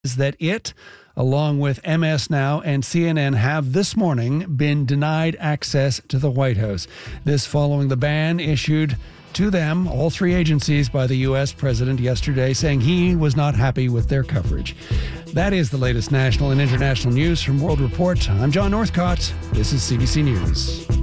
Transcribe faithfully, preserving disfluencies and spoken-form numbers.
is that it, along with M S Now and C N N, have this morning been denied access to the White House. This following the ban issued to them, all three agencies, by the U S president yesterday, saying he was not happy with their coverage. That is the latest national and international news from World Report. I'm John Northcott. This is C B C News.